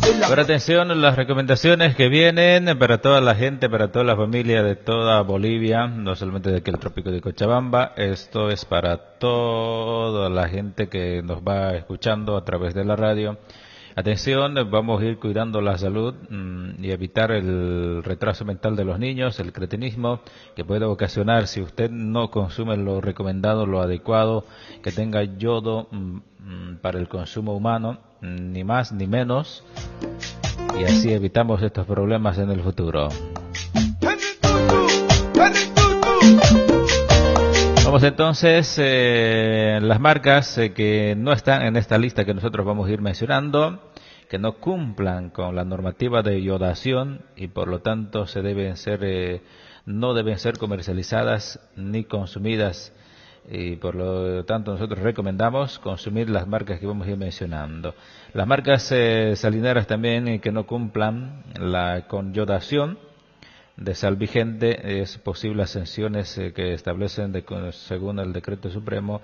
Pero atención, las recomendaciones que vienen para toda la gente, para toda la familia de toda Bolivia, no solamente de aquí el trópico de Cochabamba, esto es para toda la gente que nos va escuchando a través de la radio. Atención, vamos a ir cuidando la salud y evitar el retraso mental de los niños, el cretinismo que puede ocasionar si usted no consume lo recomendado, lo adecuado, que tenga yodo para el consumo humano, ni más ni menos, y así evitamos estos problemas en el futuro. Vamos entonces, las marcas que no están en esta lista que nosotros vamos a ir mencionando, que no cumplan con la normativa de iodación y por lo tanto no deben ser comercializadas ni consumidas, y por lo tanto nosotros recomendamos consumir las marcas que vamos a ir mencionando. Las marcas salineras también que no cumplan con iodación de sal vigente, es posible las sanciones que establecen según el decreto supremo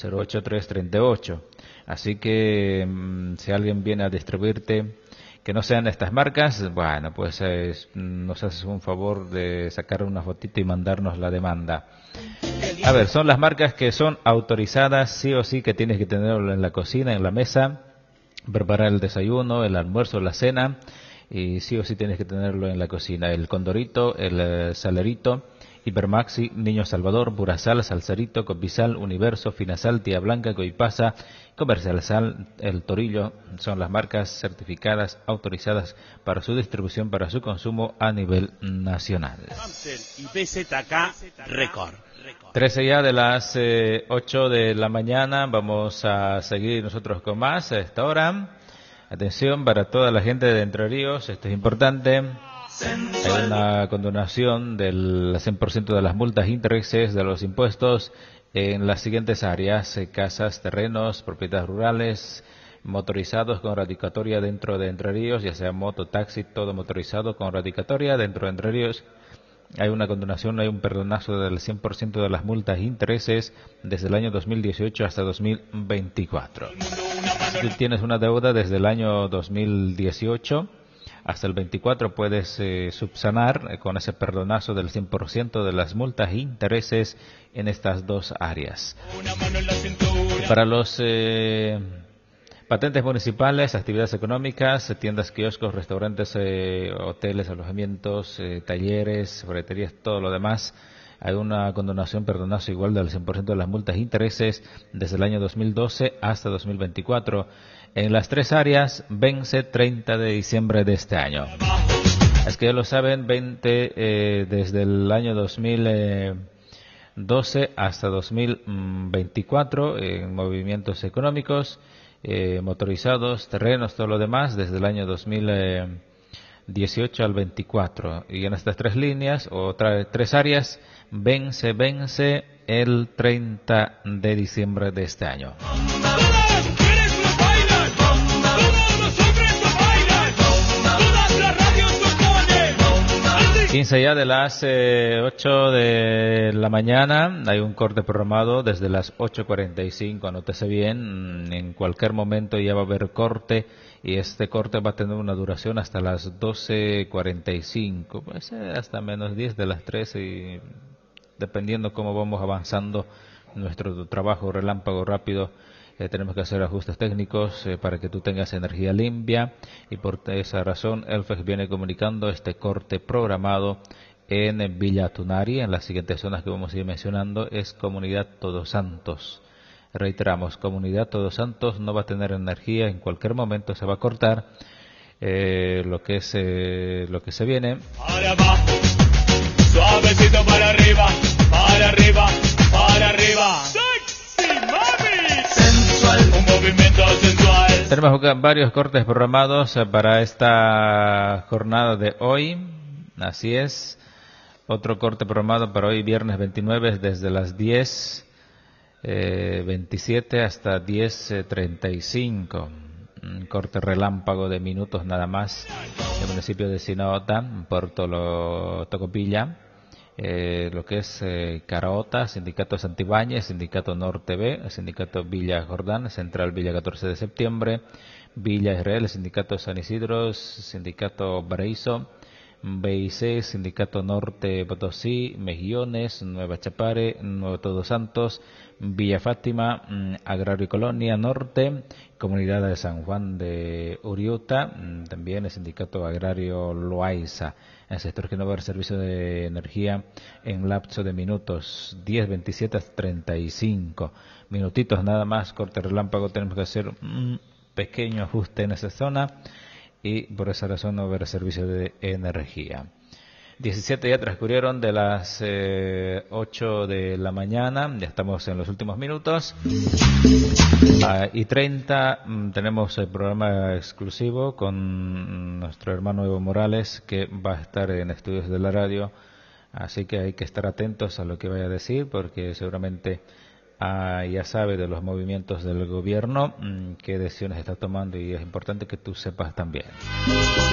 08338. Así que si alguien viene a distribuirte que no sean estas marcas, bueno, pues nos haces un favor de sacar una fotito y mandarnos la demanda. A ver, son las marcas que son autorizadas sí o sí, que tienes que tenerlo en la cocina, en la mesa, preparar el desayuno, el almuerzo, la cena, y sí o sí tienes que tenerlo en la cocina. El Condorito, el Salerito, Hipermaxi, Niño Salvador, Purasal, Salsarito, Copisal, Universo, Finasal, Tía Blanca, Coipasa, Comercial Sal, El Torillo, son las marcas certificadas, autorizadas para su distribución, para su consumo a nivel nacional. Y BZK Record. 13 ya de las 8 de la mañana, vamos a seguir nosotros con más a esta hora. Atención para toda la gente de Entre Ríos, esto es importante. Hay una condonación del 100% de las multas e intereses de los impuestos en las siguientes áreas: casas, terrenos, propiedades rurales, motorizados con radicatoria dentro de Entre Ríos, ya sea moto, taxi, todo motorizado con radicatoria dentro de Entre Ríos. Hay una condonación, hay un perdonazo del 100% de las multas e intereses desde el año 2018 hasta 2024. Si tú tienes una deuda desde el año 2018 hasta el 24, puedes subsanar con ese perdonazo del 100% de las multas e intereses en estas dos áreas. Y para los patentes municipales, actividades económicas, tiendas, kioscos, restaurantes, hoteles, alojamientos, talleres, ferreterías, todo lo demás, hay una condonación, perdonazo igual del 100% de las multas e intereses desde el año 2012 hasta 2024. En las tres áreas vence 30 de diciembre de este año. Es que ya lo saben, desde el año 2012 hasta 2024 en movimientos económicos, motorizados, terrenos, todo lo demás, desde el año 2018 al 24. Y en estas tres líneas, o tres áreas, vence el 30 de diciembre de este año. 15 ya de las 8 de la mañana, hay un corte programado desde las 8:45, anótese bien, en cualquier momento ya va a haber corte, y este corte va a tener una duración hasta las 12:45, pues hasta menos 10 de las 13, y dependiendo cómo vamos avanzando nuestro trabajo relámpago rápido, tenemos que hacer ajustes técnicos para que tú tengas energía limpia, y por esa razón Elfex viene comunicando este corte programado en Villa Tunari. En las siguientes zonas que vamos a ir mencionando es Comunidad Todos Santos. Reiteramos, Comunidad Todos Santos no va a tener energía, en cualquier momento se va a cortar lo que se viene. Para abajo, suavecito para arriba, para arriba, para arriba. ¡Sexy, mami! Un movimiento sensual. Tenemos varios cortes programados para esta jornada de hoy. Así es. Otro corte programado para hoy, viernes 29, desde las 10:27 hasta 10:35. Un corte relámpago de minutos nada más. En el municipio de Sinota, Puerto Tocopilla. Lo que es Caraota, Sindicato Santibáñez, Sindicato Norte B, Sindicato Villa Jordán, Central Villa 14 de septiembre, Villa Israel, Sindicato San Isidro, Sindicato Paraíso, BIC, Sindicato Norte Potosí, Mejillones, Nueva Chapare, Nuevo Todos Santos, Villa Fátima, Agrario y Colonia Norte, Comunidad de San Juan de Uriuta, también el Sindicato Agrario Loaiza. El sector que no va a haber servicio de energía en lapso de minutos, 10:27 hasta 35 minutitos nada más, corte relámpago, tenemos que hacer un pequeño ajuste en esa zona y por esa razón no va a haber servicio de energía. 17 ya transcurrieron de las 8 de la mañana, ya estamos en los últimos minutos. Y 30 tenemos el programa exclusivo con nuestro hermano Evo Morales, que va a estar en estudios de la radio, así que hay que estar atentos a lo que vaya a decir, porque seguramente ya sabe de los movimientos del gobierno, qué decisiones está tomando, y es importante que tú sepas también.